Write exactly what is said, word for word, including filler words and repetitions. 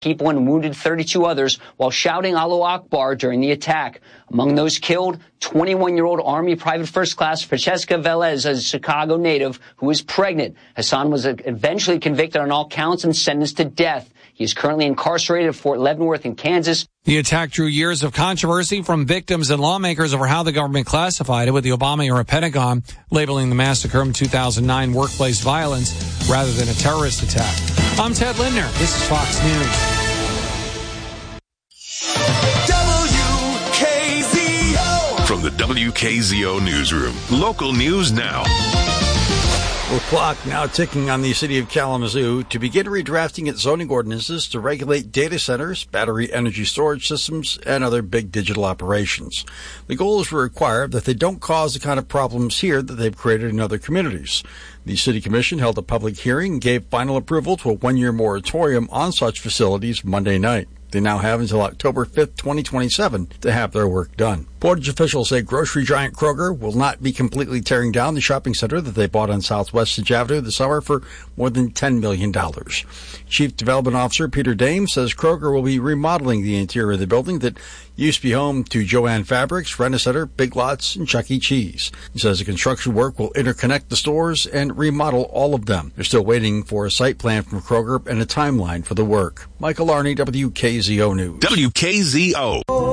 people and wounded thirty-two others while shouting Allahu Akbar during the attack. Among those killed, twenty-one-year-old Army Private First Class Francesca Velez, a Chicago native who was pregnant. Hassan was eventually convicted on all counts and sentenced to death. He is currently incarcerated at Fort Leavenworth in Kansas. The attack drew years of controversy from victims and lawmakers over how the government classified it, with the Obama-era Pentagon labeling the massacre in two thousand nine workplace violence rather than a terrorist attack. I'm Ted Lindner. This is Fox News. W K Z O. From the W K Z O newsroom, local news now. The clock now ticking on the city of Kalamazoo to begin redrafting its zoning ordinances to regulate data centers, battery energy storage systems, and other big digital operations. The goal is to require that they don't cause the kind of problems here that they've created in other communities. The City Commission held a public hearing and gave final approval to a one-year moratorium on such facilities Monday night. They now have until October fifth, twenty twenty-seven to have their work done. Portage officials say grocery giant Kroger will not be completely tearing down the shopping center that they bought on Southwest Stitch Avenue this summer for more than ten million dollars. Chief Development Officer Peter Dame says Kroger will be remodeling the interior of the building that used to be home to Joann Fabrics, Rent-A-Center, Big Lots, and Chuck E. Cheese. He says the construction work will interconnect the stores and remodel all of them. They're still waiting for a site plan from Kroger and a timeline for the work. Michael Arney, W K Z O News. W K Z O.